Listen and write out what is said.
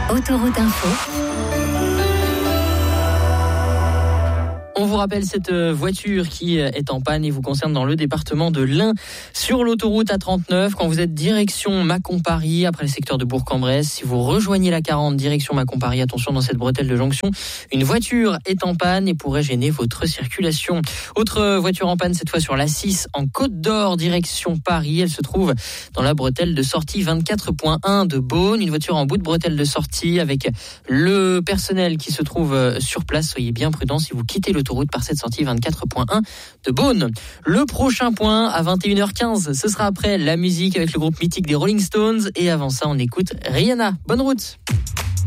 Autoroute Info. On vous rappelle cette voiture qui est en panne et vous concerne dans le département de l'Ain sur l'autoroute A39 quand vous êtes direction Mâcon-Paris après le secteur de Bourg-en-Bresse. Si vous rejoignez la 40 direction Mâcon-Paris, attention dans cette bretelle de jonction, une voiture est en panne et pourrait gêner votre circulation. Autre voiture en panne cette fois sur l'A6 en Côte d'Or direction Paris. Elle se trouve dans la bretelle de sortie 24.1 de Beaune. Une voiture en bout de bretelle de sortie avec le personnel qui se trouve sur place. Soyez bien prudents si vous quittez l'autoroute par cette sortie 24.1 de Beaune. Le prochain point à 21h15, ce sera après la musique avec le groupe mythique des Rolling Stones et avant ça on écoute Rihanna. Bonne route.